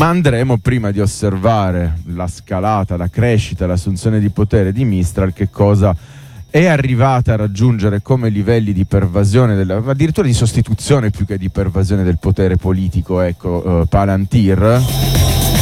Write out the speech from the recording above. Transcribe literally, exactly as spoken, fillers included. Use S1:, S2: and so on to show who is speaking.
S1: Ma andremo, prima di osservare la scalata, la crescita, l'assunzione di potere di Mistral, che cosa è arrivata a raggiungere come livelli di pervasione, della, addirittura di sostituzione più che di pervasione del potere politico, ecco, uh, Palantir.